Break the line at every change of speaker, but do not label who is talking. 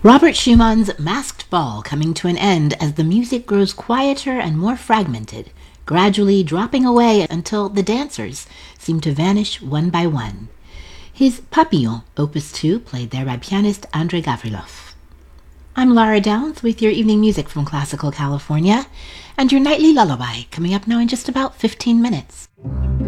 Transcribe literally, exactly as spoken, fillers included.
Robert Schumann's Masked Ball coming to an end as the music grows quieter and more fragmented, gradually dropping away until the dancers seem to vanish one by one. His Papillon, Opus two, played there by pianist Andrei Gavrilov. I'm Laura Downs with your evening music from Classical California, and your nightly lullaby coming up now in just about fifteen minutes.